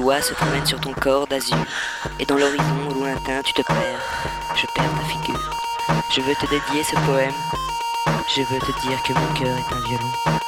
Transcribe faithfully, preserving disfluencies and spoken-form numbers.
doigts se promènent sur ton corps d'azur, et dans l'horizon lointain tu te perds. Je perds ta figure. Je veux te dédier ce poème. Je veux te dire que mon cœur est un violon.